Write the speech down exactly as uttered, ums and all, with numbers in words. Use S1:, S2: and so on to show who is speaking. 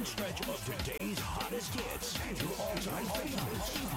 S1: stretch of today's hottest hits and your all-time favorites.